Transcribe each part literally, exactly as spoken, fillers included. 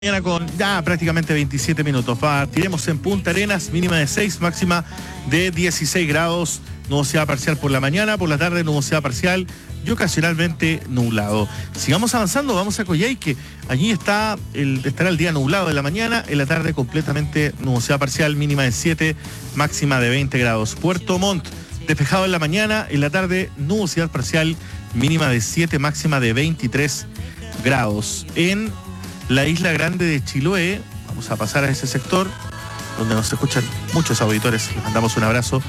Mañana con ya prácticamente veintisiete minutos. Partiremos en Punta Arenas, mínima de seis, máxima de dieciséis grados. Nubosidad parcial por la mañana, por la tarde nubosidad parcial y ocasionalmente nublado. Sigamos avanzando, vamos a Coyhaique. Allí está el, estará el día nublado de la mañana, en la tarde completamente nubosidad parcial, mínima de siete, máxima de veinte grados. Puerto Montt, despejado en la mañana, en la tarde nubosidad parcial, mínima de siete, máxima de veintitrés grados. En la Isla Grande de Chiloé, vamos a pasar a ese sector donde nos escuchan muchos auditores, les mandamos un abrazo.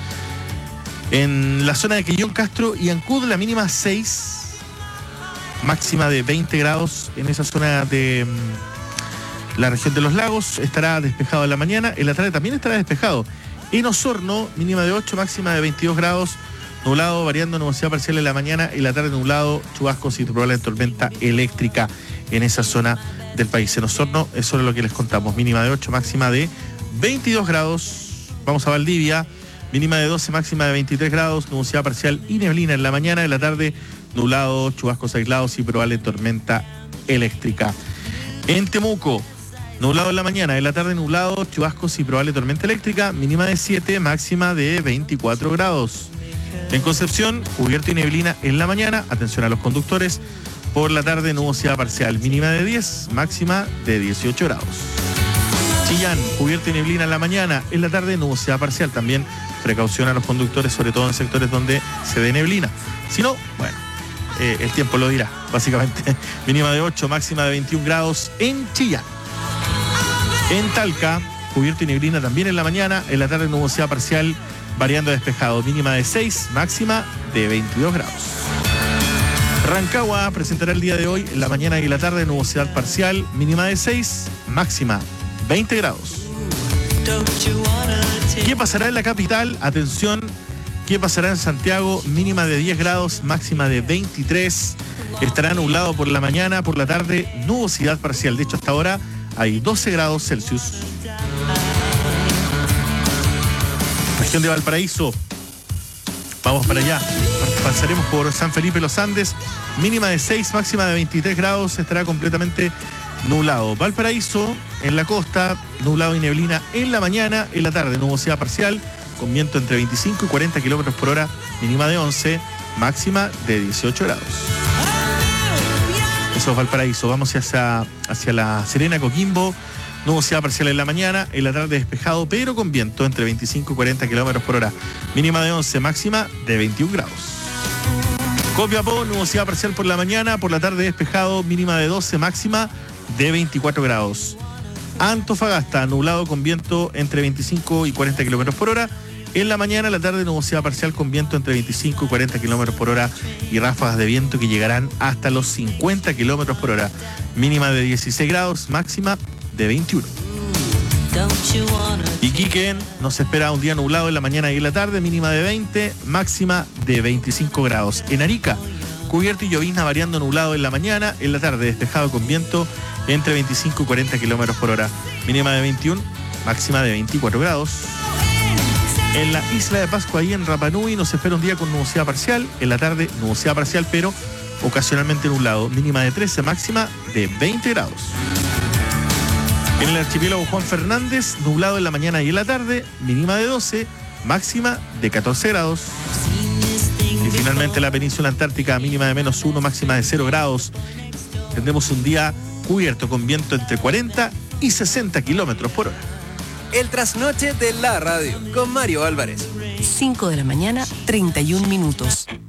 En la zona de Quillón, Castro y Ancud, la mínima seis, máxima de veinte grados. En esa zona de um, la región de los lagos estará despejado en la mañana, en la tarde también estará despejado. En Osorno, mínima de ocho, máxima de veintidós grados, nublado, variando nubosidad parcial en la mañana, en la tarde nublado, chubascos y probable tormenta eléctrica en esa zona del país. En Osorno es solo lo que les contamos, mínima de ocho, máxima de veintidós grados. Vamos a Valdivia, mínima de doce, máxima de veintitrés grados, nubosidad parcial y neblina en la mañana, en la tarde nublado, chubascos aislados y probable tormenta eléctrica. En Temuco, nublado en la mañana, en la tarde nublado, chubascos y probable tormenta eléctrica, mínima de siete, máxima de veinticuatro grados. En Concepción, cubierto y neblina en la mañana, atención a los conductores. Por la tarde nubosidad parcial, mínima de diez, máxima de dieciocho grados. Chillán, cubierto y neblina en la mañana, en la tarde nubosidad parcial, también precaución a los conductores, sobre todo en sectores donde se dé neblina. Si no, bueno, eh, el tiempo lo dirá, básicamente. Mínima de ocho, máxima de veintiún grados en Chillán. En Talca, cubierto y neblina también en la mañana, en la tarde nubosidad parcial, variando despejado, mínima de seis, máxima de veintidós grados. Rancagua presentará el día de hoy, en la mañana y la tarde, nubosidad parcial, mínima de seis, máxima veinte grados. ¿Qué pasará en la capital? Atención, ¿qué pasará en Santiago? Mínima de diez grados, máxima de veintitrés. Estará nublado por la mañana, por la tarde, nubosidad parcial. De hecho, hasta ahora hay doce grados Celsius. Región de Valparaíso, vamos para allá. Pasaremos por San Felipe Los Andes, mínima de seis, máxima de veintitrés grados, estará completamente nublado. Valparaíso, en la costa, nublado y neblina en la mañana, en la tarde nubosidad parcial, con viento entre veinticinco y cuarenta kilómetros por hora, mínima de once, máxima de dieciocho grados. Eso es Valparaíso. Vamos hacia, hacia la Serena, Coquimbo, nubosidad parcial en la mañana, en la tarde despejado, pero con viento entre veinticinco y cuarenta kilómetros por hora, mínima de once, máxima de veintiún grados. Copiapó, nubosidad parcial por la mañana, por la tarde despejado, mínima de doce, máxima de veinticuatro grados. Antofagasta, nublado con viento entre veinticinco y cuarenta kilómetros por hora, en la mañana, en la tarde nubosidad parcial con viento entre veinticinco y cuarenta kilómetros por hora y ráfagas de viento que llegarán hasta los cincuenta kilómetros por hora, mínima de dieciséis grados, máxima de veintiuno. Iquique, nos espera un día nublado en la mañana y en la tarde, mínima de veinte, máxima de veinticinco grados. En Arica, cubierto y llovizna variando nublado en la mañana, en la tarde despejado con viento entre veinticinco y cuarenta kilómetros por hora, mínima de veintiuno, máxima de veinticuatro grados. En la isla de Pascua, ahí en Rapa Nui, nos espera un día con nubosidad parcial, en la tarde nubosidad parcial pero ocasionalmente nublado, mínima de trece, máxima de veinte grados. En el archipiélago Juan Fernández, nublado en la mañana y en la tarde, mínima de doce, máxima de catorce grados. Y finalmente la península antártica, mínima de menos uno, máxima de cero grados. Tendremos un día cubierto con viento entre cuarenta y sesenta kilómetros por hora. El trasnoche de la radio, con Mario Álvarez. cinco de la mañana, treinta y un minutos.